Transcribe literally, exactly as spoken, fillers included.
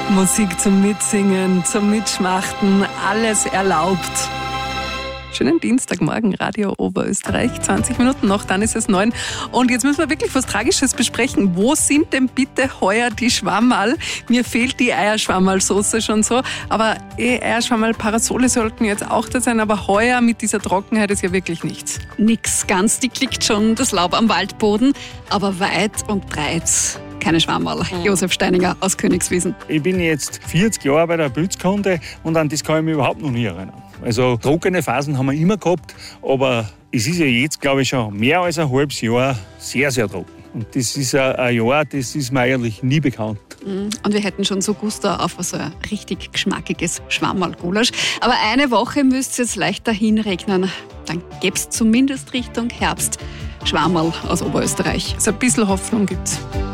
Musik zum Mitsingen, zum Mitschmachten, alles erlaubt. Schönen Dienstagmorgen, Radio Oberösterreich, zwanzig Minuten noch, dann ist es neun. Und jetzt müssen wir wirklich was Tragisches besprechen. Wo sind denn bitte heuer die Schwammerl? Mir fehlt die Eierschwammerlsoße schon so. Aber eh, Eierschwammerl-Parasole sollten jetzt auch da sein. Aber heuer mit dieser Trockenheit ist ja wirklich nichts. Nix, ganz dick liegt schon das Laub am Waldboden. Aber weit und breit keine Schwammerl. Mhm. Josef Steininger aus Königswiesen. Ich bin jetzt vierzig Jahre bei der Pilzkunde und an das kann ich mich überhaupt noch nie erinnern. Also trockene Phasen haben wir immer gehabt, aber es ist ja jetzt, glaube ich, schon mehr als ein halbes Jahr sehr, sehr trocken. Und das ist ein Jahr, das ist mir eigentlich nie bekannt. Und wir hätten schon so Gusto auf so ein richtig geschmackiges Schwammerl-Gulasch. Aber eine Woche müsste es jetzt leicht dahin regnen. Dann gäbe es zumindest Richtung Herbst Schwammerl aus Oberösterreich. Also ein bisschen Hoffnung gibt's.